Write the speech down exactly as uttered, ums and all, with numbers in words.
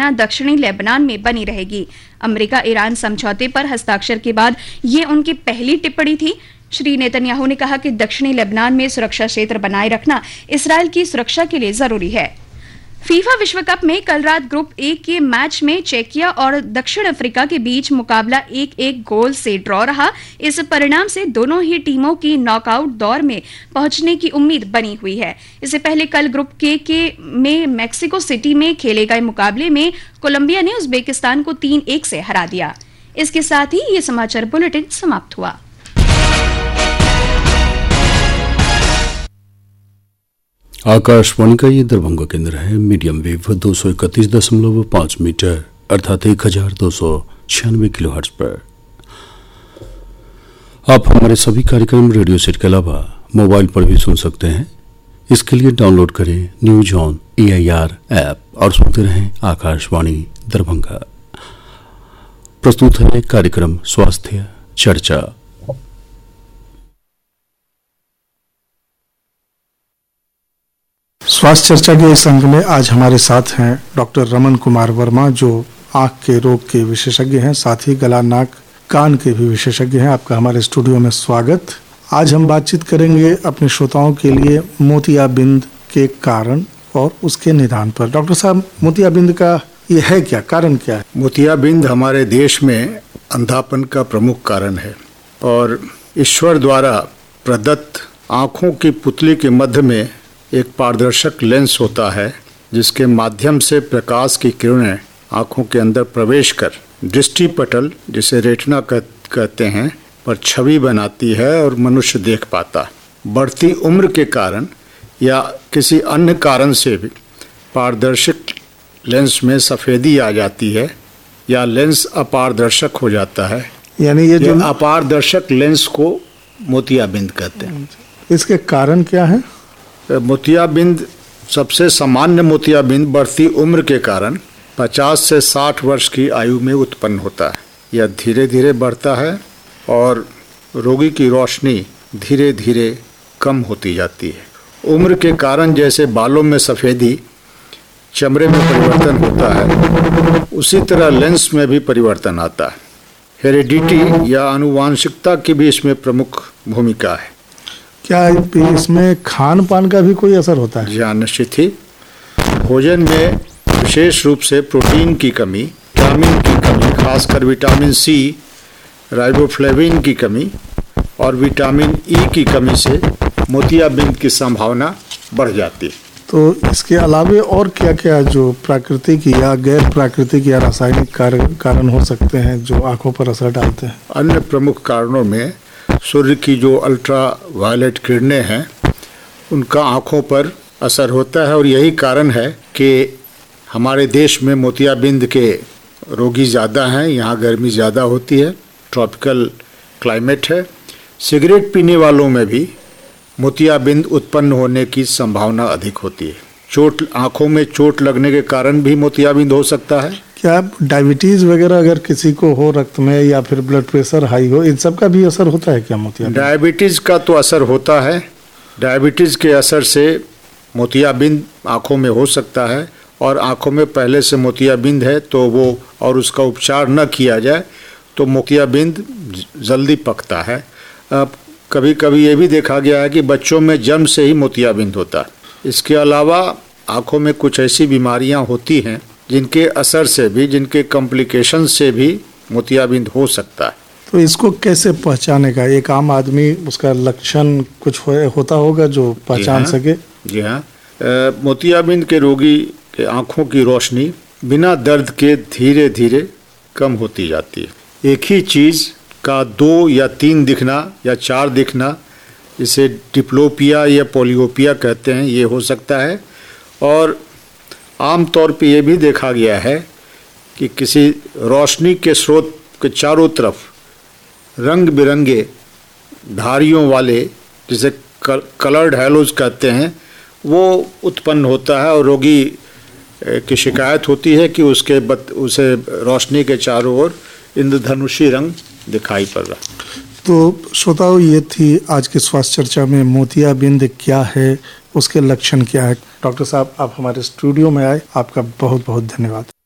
घटना दक्षिणी लेबनान में बनी रहेगी। अमेरिका ईरान समझौते पर हस्ताक्षर के बाद ये उनकी पहली टिप्पणी थी। श्री नेतन्याहू ने कहा कि दक्षिणी लेबनान में सुरक्षा क्षेत्र बनाए रखना इसराइल की सुरक्षा के लिए जरूरी है। फीफा विश्व कप में कल रात ग्रुप ए के मैच में चेकिया और दक्षिण अफ्रीका के बीच मुकाबला एक एक गोल से ड्रॉ रहा। इस परिणाम से दोनों ही टीमों की नॉकआउट दौर में पहुंचने की उम्मीद बनी हुई है। इससे पहले कल ग्रुप के के में मैक्सिको सिटी में खेले गए मुकाबले में कोलंबिया ने उज्बेकिस्तान को तीन एक से हरा दिया। इसके साथ ही ये समाचार बुलेटिन समाप्त हुआ। आकाशवाणी का ये दरभंगा केंद्र है। मीडियम वेव दो सौ इकतीस दशमलव पाँच मीटर अर्थात एक हजार दो सौ छियानवे किलो हर्ट्ज पर आप हमारे सभी कार्यक्रम रेडियो सेट के अलावा मोबाइल पर भी सुन सकते हैं। इसके लिए डाउनलोड करें news on A I R app और सुनते रहें आकाशवाणी दरभंगा। प्रस्तुत है कार्यक्रम स्वास्थ्य चर्चा। स्वास्थ्य चर्चा के इस अंक में आज हमारे साथ हैं डॉक्टर रमन कुमार वर्मा, जो आंख के रोग के विशेषज्ञ हैं, साथ ही गला नाक कान के भी विशेषज्ञ हैं। आपका हमारे स्टूडियो में स्वागत। आज हम बातचीत करेंगे अपने श्रोताओं के लिए मोतियाबिंद के कारण और उसके निदान पर। डॉक्टर साहब, मोतियाबिंद का ये है क्या, कारण क्या है? मोतियाबिंद हमारे देश में अंधापन का प्रमुख कारण है और ईश्वर द्वारा प्रदत्त आँखों की पुतली के मध्य में एक पारदर्शक लेंस होता है जिसके माध्यम से प्रकाश की किरणें आँखों के अंदर प्रवेश कर दृष्टि पटल, जिसे रेटिना कहते हैं, पर छवि बनाती है और मनुष्य देख पाता। बढ़ती उम्र के कारण या किसी अन्य कारण से भी पारदर्शक लेंस में सफ़ेदी आ जाती है या लेंस अपारदर्शक हो जाता है, यानी ये जो अपारदर्शक लेंस को मोतियाबिंद कहते हैं। इसके कारण क्या है? मोतियाबिंद सबसे सामान्य मोतियाबिंद बढ़ती उम्र के कारण पचास से साठ वर्ष की आयु में उत्पन्न होता है। यह धीरे धीरे बढ़ता है और रोगी की रोशनी धीरे धीरे कम होती जाती है। उम्र के कारण जैसे बालों में सफ़ेदी, चमड़े में परिवर्तन होता है, उसी तरह लेंस में भी परिवर्तन आता है। हेरिडिटी या आनुवांशिकता की भी इसमें प्रमुख भूमिका है। क्या इसमें खान पान का भी कोई असर होता है? जी हाँ, निश्चित ही। भोजन में विशेष रूप से प्रोटीन की कमी, विटामिन की कमी, खासकर विटामिन सी, राइबोफ्लेविन की कमी और विटामिन ई की कमी से मोतियाबिंद की संभावना बढ़ जाती है। तो इसके अलावे और क्या क्या जो प्राकृतिक या गैर प्राकृतिक या रासायनिक कारण हो सकते हैं जो आंखों पर असर डालते हैं? अन्य प्रमुख कारणों में सूर्य की जो अल्ट्रा वायलेट किरणें हैं उनका आँखों पर असर होता है और यही कारण है कि हमारे देश में मोतियाबिंद के रोगी ज़्यादा हैं। यहाँ गर्मी ज़्यादा होती है, ट्रॉपिकल क्लाइमेट है। सिगरेट पीने वालों में भी मोतियाबिंद उत्पन्न होने की संभावना अधिक होती है। चोट, आँखों में चोट लगने के कारण भी मोतियाबिंद हो सकता है। क्या डायबिटीज वगैरह अगर किसी को हो, रक्त में, या फिर ब्लड प्रेशर हाई हो, इन सब का भी असर होता है क्या मोतियाबिंद? डायबिटीज का तो असर होता है। डायबिटीज के असर से मोतियाबिंद आँखों में हो सकता है और आँखों में पहले से मोतियाबिंद है तो वो और उसका उपचार न किया जाए तो मोतियाबिंद जल्दी पकता है। अब कभी कभी ये भी देखा गया है कि बच्चों में जन्म से ही मोतियाबिंद होता है। इसके अलावा आँखों में कुछ ऐसी बीमारियाँ होती हैं जिनके असर से भी, जिनके कॉम्प्लिकेशन से भी मोतियाबिंद हो सकता है। तो इसको कैसे पहचाने का? एक आम आदमी, उसका लक्षण कुछ हो, होता होगा जो पहचान सके? जी हाँ, मोतियाबिंद के रोगी के आँखों की रोशनी बिना दर्द के धीरे धीरे कम होती जाती है। एक ही चीज़ का दो या तीन दिखना या चार दिखना, जिसे डिप्लोपिया या पोलियोपिया कहते हैं, ये हो सकता है। और आम तौर पे ये भी देखा गया है कि किसी रोशनी के स्रोत के चारों तरफ रंग बिरंगे धारियों वाले, जिसे कलर्ड हैलोज कहते हैं, वो उत्पन्न होता है और रोगी की शिकायत होती है कि उसके बत, उसे रोशनी के चारों ओर इंद्रधनुषी रंग दिखाई पड़ रहा। तो श्रोताओं, ये थी आज की स्वास्थ्य चर्चा में मोतियाबिंद क्या है, उसके लक्षण क्या है। डॉक्टर साहब, आप हमारे स्टूडियो में आए, आपका बहुत बहुत धन्यवाद।